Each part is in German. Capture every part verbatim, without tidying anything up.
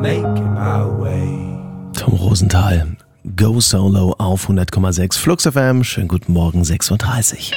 making my way. Tom Rosenthal, Go Solo auf hundert Komma sechs Flux F M. Schönen guten Morgen, sechs Uhr dreißig.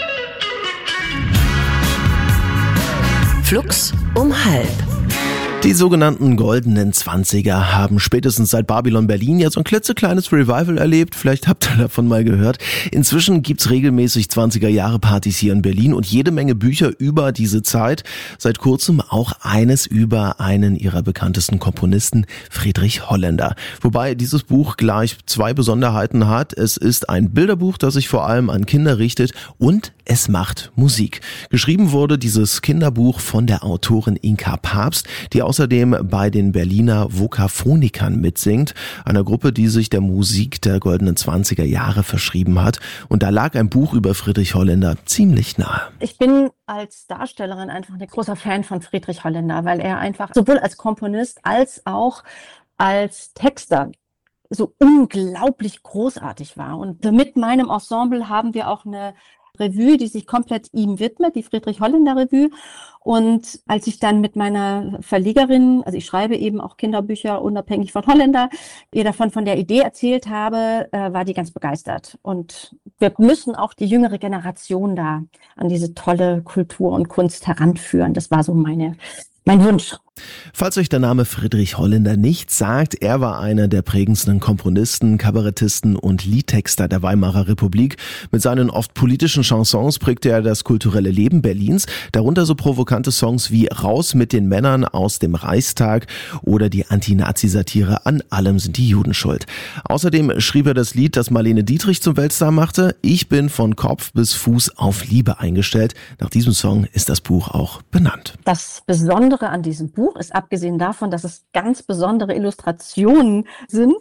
Flux um halb. Die sogenannten goldenen Zwanziger haben spätestens seit Babylon Berlin ja so ein klitzekleines Revival erlebt. Vielleicht habt ihr davon mal gehört. Inzwischen gibt's regelmäßig zwanziger-Jahre-Partys hier in Berlin und jede Menge Bücher über diese Zeit. Seit kurzem auch eines über einen ihrer bekanntesten Komponisten, Friedrich Holländer. Wobei dieses Buch gleich zwei Besonderheiten hat. Es ist ein Bilderbuch, das sich vor allem an Kinder richtet, und es macht Musik. Geschrieben wurde dieses Kinderbuch von der Autorin Inka Pabst, die außerdem bei den Berliner Vokaphonikern mitsingt, einer Gruppe, die sich der Musik der goldenen Zwanziger Jahre verschrieben hat. Und da lag ein Buch über Friedrich Holländer ziemlich nahe. Ich bin als Darstellerin einfach ein großer Fan von Friedrich Holländer, weil er einfach sowohl als Komponist als auch als Texter so unglaublich großartig war. Und mit meinem Ensemble haben wir auch eine Revue, die sich komplett ihm widmet, die Friedrich Holländer Revue. Und als ich dann mit meiner Verlegerin, also ich schreibe eben auch Kinderbücher unabhängig von Holländer, ihr davon von der Idee erzählt habe, äh, war die ganz begeistert. Und wir müssen auch die jüngere Generation da an diese tolle Kultur und Kunst heranführen. Das war so meine, mein Wunsch. Falls euch der Name Friedrich Holländer nichts sagt, er war einer der prägendsten Komponisten, Kabarettisten und Liedtexter der Weimarer Republik. Mit seinen oft politischen Chansons prägte er das kulturelle Leben Berlins, darunter so provokante Songs wie Raus mit den Männern aus dem Reichstag oder die Anti-Nazi-Satire An allem sind die Juden schuld. Außerdem schrieb er das Lied, das Marlene Dietrich zum Weltstar machte, Ich bin von Kopf bis Fuß auf Liebe eingestellt. Nach diesem Song ist das Buch auch benannt. Das Besondere an diesem Buch ist, abgesehen davon, dass es ganz besondere Illustrationen sind,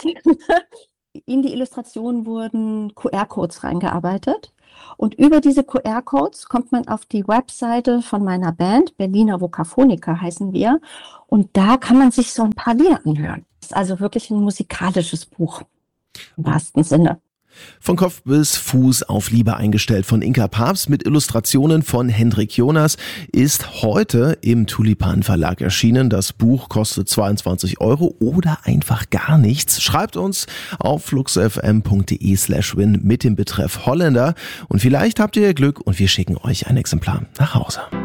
in die Illustrationen wurden Q R-Codes reingearbeitet. Und über diese Q R-Codes kommt man auf die Webseite von meiner Band, Berliner Vokaphoniker heißen wir. Und da kann man sich so ein paar Lieder anhören. Das ist also wirklich ein musikalisches Buch im wahrsten Sinne. Von Kopf bis Fuß auf Liebe eingestellt von Inka Pabst mit Illustrationen von Hendrik Jonas ist heute im Tulipan Verlag erschienen. Das Buch kostet zweiundzwanzig Euro oder einfach gar nichts. Schreibt uns auf fluxfm.de slash win mit dem Betreff Holländer und vielleicht habt ihr Glück und wir schicken euch ein Exemplar nach Hause.